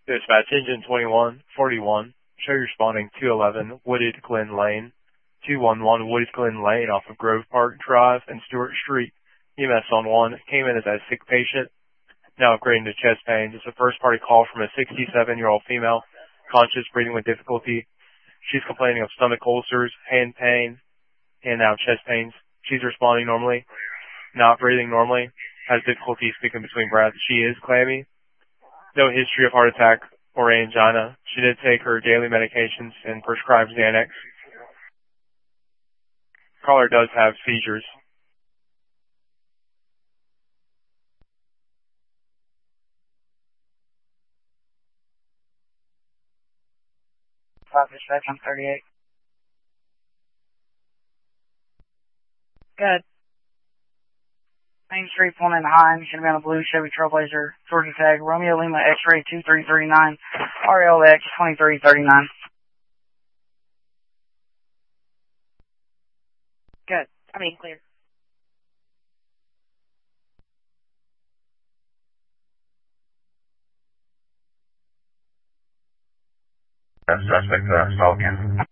Dispatch engine 2141. Show you're responding 211 Wooded Glen Lane. 211 Wooded Glen Lane off of Grove Park Drive and Stewart Street. EMS on 1 came in as a sick patient. Now upgrading to chest pains. It's a first party call from a 67-year-old female. Conscious, breathing with difficulty. She's complaining of stomach ulcers, hand pain, and now chest pains. She's responding normally, not breathing normally, has difficulty speaking between breaths. She is clammy. No history of heart attack or angina. She did take her daily medications and prescribed Xanax. Caller does have seizures. Dispatch on 38. Good. Main Street, Pullman Hines, should be on a blue Chevy Trailblazer, Georgia tag, Romeo Lima X-ray 2339, RLX 2339. Good. Clear. Suspect, again.